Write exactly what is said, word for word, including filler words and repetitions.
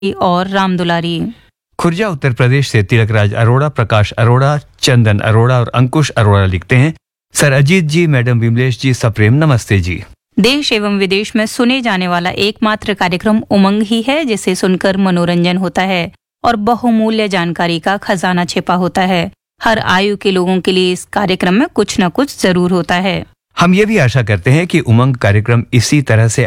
और राम दुलारी। खुर्जा उत्तर प्रदेश से तिलकराज अरोड़ा, प्रकाश अरोड़ा, चंदन अरोड़ा और अंकुश अरोड़ा लिखते हैं, सर अजीत जी, मैडम विमलेश जी, सप्रेम नमस्ते जी। देश एवं विदेश में सुने जाने वाला एकमात्र कार्यक्रम उमंग ही है, जिसे सुनकर मनोरंजन होता है और बहुमूल्य जानकारी का खजाना छिपा होता है। हर आयु के लोगों के लिए इस कार्यक्रम में कुछ न कुछ जरूर होता है। हम ये भी आशा करते हैं कि उमंग कार्यक्रम इसी तरह से